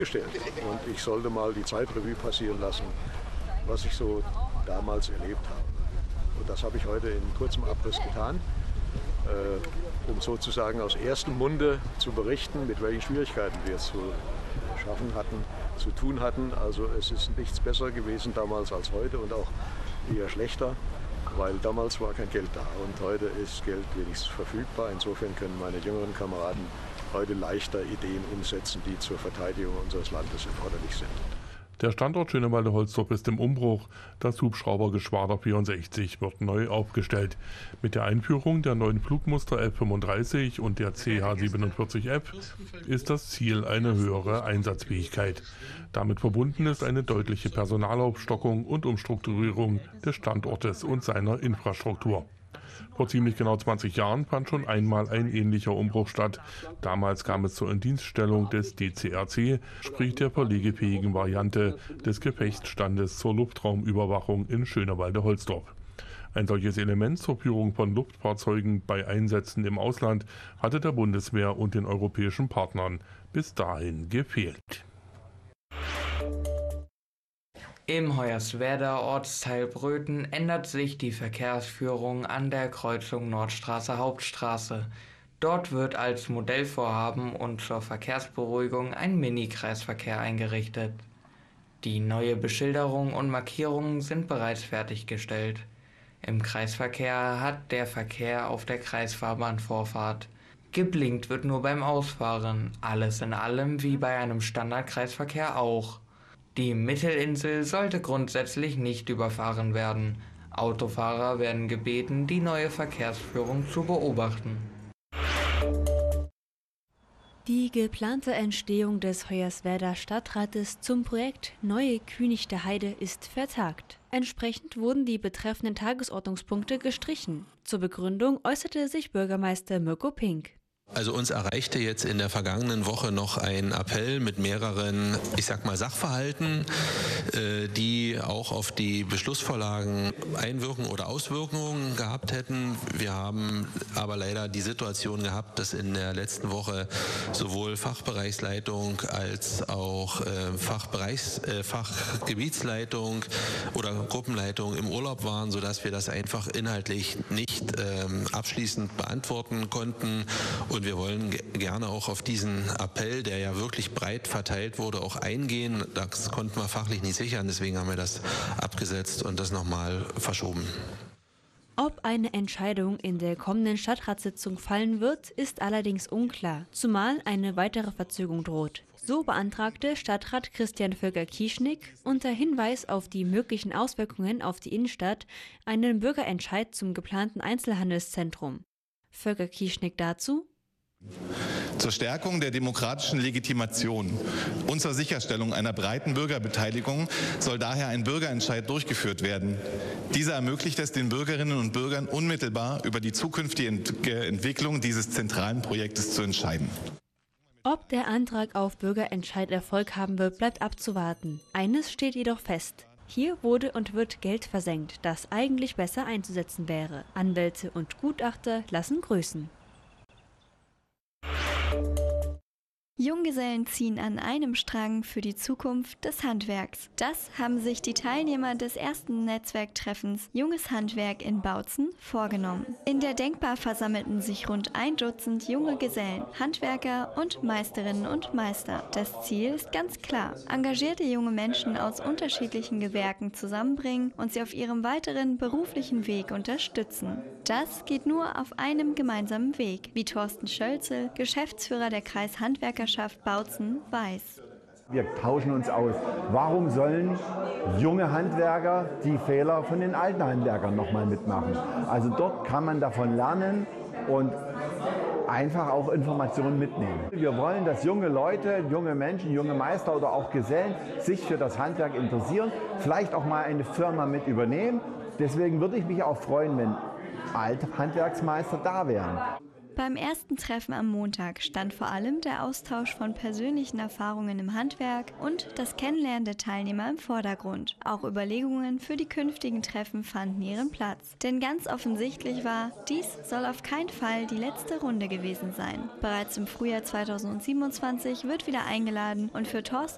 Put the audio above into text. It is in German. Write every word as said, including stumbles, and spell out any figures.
gestellt. Und ich sollte mal die Zeitrevue passieren lassen, was ich so damals erlebt habe. Und das habe ich heute in kurzem Abriss getan, äh, um sozusagen aus erstem Munde zu berichten, mit welchen Schwierigkeiten wir es zu schaffen hatten, zu tun hatten. Also es ist nichts besser gewesen damals als heute und auch eher schlechter, weil damals war kein Geld da und heute ist Geld wenigstens verfügbar. Insofern können meine jüngeren Kameraden heute leichter Ideen umsetzen, die zur Verteidigung unseres Landes erforderlich sind. Der Standort Schönewalde-Holzdorf ist im Umbruch. Das Hubschraubergeschwader vierundsechzig wird neu aufgestellt. Mit der Einführung der neuen Flugmuster F fünfunddreißig und der C H siebenundvierzig F ist das Ziel eine höhere Einsatzfähigkeit. Damit verbunden ist eine deutliche Personalaufstockung und Umstrukturierung des Standortes und seiner Infrastruktur. Vor ziemlich genau zwanzig Jahren fand schon einmal ein ähnlicher Umbruch statt. Damals kam es zur Indienststellung des D C R C, sprich der verlegefähigen Variante des Gefechtsstandes zur Luftraumüberwachung in Schönewalde-Holzdorf. Ein solches Element zur Führung von Luftfahrzeugen bei Einsätzen im Ausland hatte der Bundeswehr und den europäischen Partnern bis dahin gefehlt. Im Hoyerswerda Ortsteil Bröthen ändert sich die Verkehrsführung an der Kreuzung Nordstraße-Hauptstraße. Dort wird als Modellvorhaben und zur Verkehrsberuhigung ein Mini-Kreisverkehr eingerichtet. Die neue Beschilderung und Markierungen sind bereits fertiggestellt. Im Kreisverkehr hat der Verkehr auf der Kreisfahrbahn Vorfahrt. Geblinkt wird nur beim Ausfahren, alles in allem wie bei einem Standardkreisverkehr auch. Die Mittelinsel sollte grundsätzlich nicht überfahren werden. Autofahrer werden gebeten, die neue Verkehrsführung zu beobachten. Die geplante Entstehung des Hoyerswerda Stadtrates zum Projekt Neue Kühnichter Heide ist vertagt. Entsprechend wurden die betreffenden Tagesordnungspunkte gestrichen. Zur Begründung äußerte sich Bürgermeister Mirko Pink. Also uns erreichte jetzt in der vergangenen Woche noch ein Appell mit mehreren, ich sag mal, Sachverhalten, äh, die auch auf die Beschlussvorlagen Einwirkungen oder Auswirkungen gehabt hätten. Wir haben aber leider die Situation gehabt, dass in der letzten Woche sowohl Fachbereichsleitung als auch äh, Fachbereichs-, äh, Fachgebietsleitung oder Gruppenleitung im Urlaub waren, sodass wir das einfach inhaltlich nicht ähm, abschließend beantworten konnten. Und wir wollen gerne auch auf diesen Appell, der ja wirklich breit verteilt wurde, auch eingehen. Das konnten wir fachlich nicht sichern, deswegen haben wir das abgesetzt und das nochmal verschoben. Ob eine Entscheidung in der kommenden Stadtratssitzung fallen wird, ist allerdings unklar, zumal eine weitere Verzögerung droht. So beantragte Stadtrat Christian Völker-Kieschnick unter Hinweis auf die möglichen Auswirkungen auf die Innenstadt einen Bürgerentscheid zum geplanten Einzelhandelszentrum. Völker-Kieschnick dazu: Zur Stärkung der demokratischen Legitimation und zur Sicherstellung einer breiten Bürgerbeteiligung soll daher ein Bürgerentscheid durchgeführt werden. Dieser ermöglicht es den Bürgerinnen und Bürgern unmittelbar über die zukünftige Entwicklung dieses zentralen Projektes zu entscheiden. Ob der Antrag auf Bürgerentscheid Erfolg haben wird, bleibt abzuwarten. Eines steht jedoch fest: Hier wurde und wird Geld versenkt, das eigentlich besser einzusetzen wäre. Anwälte und Gutachter lassen grüßen. Junggesellen ziehen an einem Strang für die Zukunft des Handwerks. Das haben sich die Teilnehmer des ersten Netzwerktreffens Junges Handwerk in Bautzen vorgenommen. In der Denkbar versammelten sich rund ein Dutzend junge Gesellen, Handwerker und Meisterinnen und Meister. Das Ziel ist ganz klar: engagierte junge Menschen aus unterschiedlichen Gewerken zusammenbringen und sie auf ihrem weiteren beruflichen Weg unterstützen. Das geht nur auf einem gemeinsamen Weg, wie Thorsten Schölzel, Geschäftsführer der Kreishandwerkerschaft Bautzen, weiß. Wir tauschen uns aus. Warum sollen junge Handwerker die Fehler von den alten Handwerkern nochmal mitmachen? Also dort kann man davon lernen und einfach auch Informationen mitnehmen. Wir wollen, dass junge Leute, junge Menschen, junge Meister oder auch Gesellen sich für das Handwerk interessieren, vielleicht auch mal eine Firma mit übernehmen. Deswegen würde ich mich auch freuen, wenn alte Handwerksmeister da wären. Beim ersten Treffen am Montag stand vor allem der Austausch von persönlichen Erfahrungen im Handwerk und das Kennenlernen der Teilnehmer im Vordergrund. Auch Überlegungen für die künftigen Treffen fanden ihren Platz. Denn ganz offensichtlich war, dies soll auf keinen Fall die letzte Runde gewesen sein. Bereits im Frühjahr zweitausendsiebenundzwanzig wird wieder eingeladen und für Thorsten